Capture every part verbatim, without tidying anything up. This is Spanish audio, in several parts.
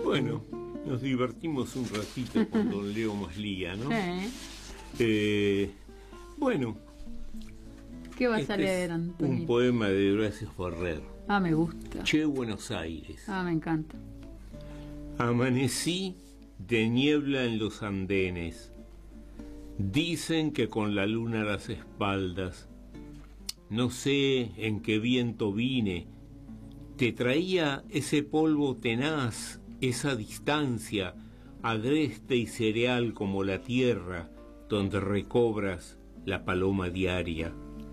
Bueno, nos divertimos un ratito con don Leo Maslía, ¿no? Sí. Eh, bueno. ¿Qué vas este a leer, es Antonio? un poema de Horacio Ferrer. Ah, me gusta. Che, Buenos Aires. Ah, me encanta. Amanecí de niebla en los andenes. Dicen que con la luna a las espaldas. No sé en qué viento vine. Te traía ese polvo tenaz, esa distancia, agreste y cereal como la tierra, donde recobras la paloma diaria.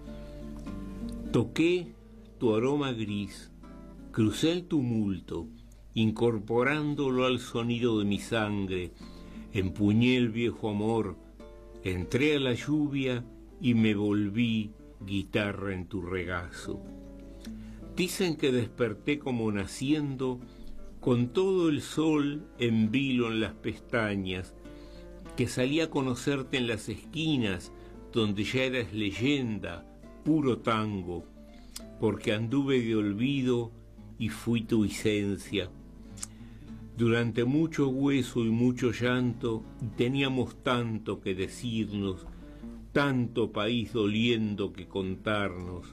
Toqué tu aroma gris, crucé el tumulto, incorporándolo al sonido de mi sangre, empuñé el viejo amor, entré a la lluvia y me volví guitarra en tu regazo. Dicen que desperté como naciendo, con todo el sol en vilo en las pestañas, que salí a conocerte en las esquinas, donde ya eras leyenda, puro tango, porque anduve de olvido y fui tu esencia. Durante mucho hueso y mucho llanto, teníamos tanto que decirnos, tanto país doliendo que contarnos.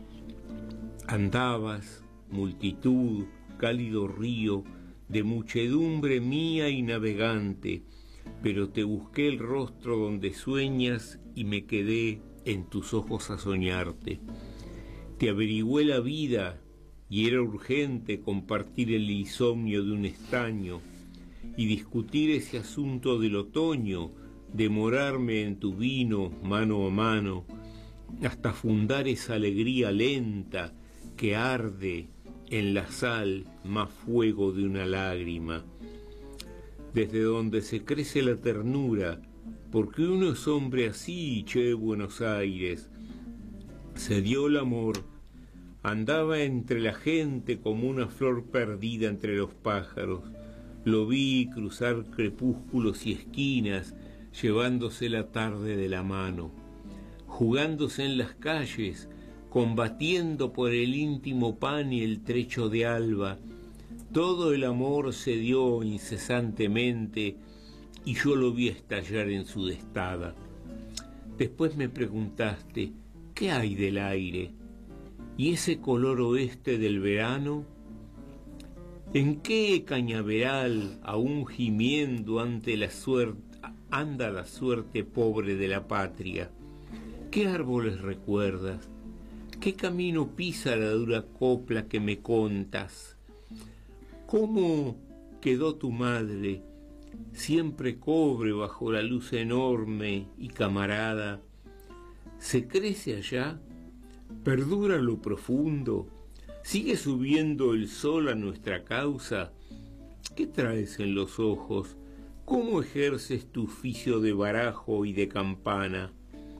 Andabas, multitud, cálido río, de muchedumbre mía y navegante, pero te busqué el rostro donde sueñas y me quedé en tus ojos a soñarte. Te averigüé la vida y era urgente compartir el insomnio de un estaño y discutir ese asunto del otoño, demorarme en tu vino mano a mano, hasta fundar esa alegría lenta que arde en la sal más fuego de una lágrima. Desde donde se crece la ternura, porque uno es hombre así, che, Buenos Aires. Se dio el amor, andaba entre la gente como una flor perdida entre los pájaros. Lo vi cruzar crepúsculos y esquinas, llevándose la tarde de la mano, jugándose en las calles, combatiendo por el íntimo pan y el trecho de alba. Todo el amor se dio incesantemente y yo lo vi estallar en su destada. Después me preguntaste, ¿qué hay del aire? ¿Y ese color oeste del verano? ¿En qué cañaveral, aún gimiendo ante la suerte, anda la suerte pobre de la patria? ¿Qué árboles recuerdas? ¿Qué camino pisa la dura copla que me contas? ¿Cómo quedó tu madre, siempre cobre bajo la luz enorme y camarada? ¿Se crece allá? ¿Perdura lo profundo? ¿Sigue subiendo el sol a nuestra causa? ¿Qué traes en los ojos? ¿Cómo ejerces tu oficio de barajo y de campana?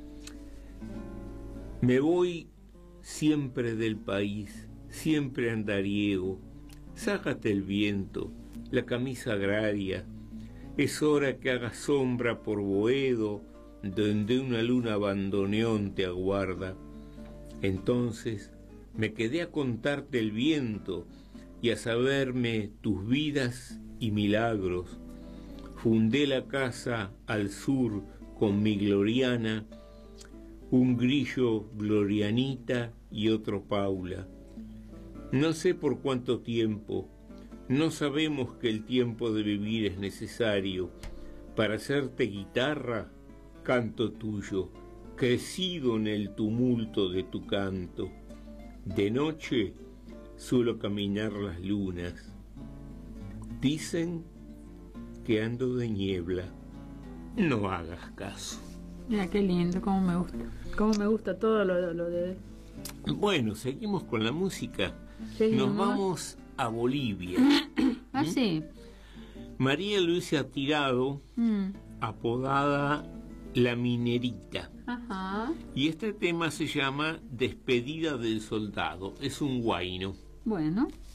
Me voy siempre del país, siempre andariego. Sácate el viento, la camisa agraria. Es hora que haga sombra por Boedo, donde una luna bandoneón te aguarda. Entonces me quedé a contarte el viento y a saberme tus vidas y milagros. Fundé la casa al sur con mi Gloriana, un grillo Glorianita y otro Paula. No sé por cuánto tiempo, no sabemos que el tiempo de vivir es necesario. Para hacerte guitarra, canto tuyo, crecido en el tumulto de tu canto. De noche suelo caminar las lunas. Dicen que ando de niebla. No hagas caso. Mira, qué lindo, cómo me gusta. Cómo me gusta todo lo, lo de... Bueno, seguimos con la música. Seguimos. Nos vamos a Bolivia. Ah, sí. María Luisa Tirado, Mm. apodada La Minerita. Ajá. Y este tema se llama Despedida del Soldado. Es un guayno. Bueno.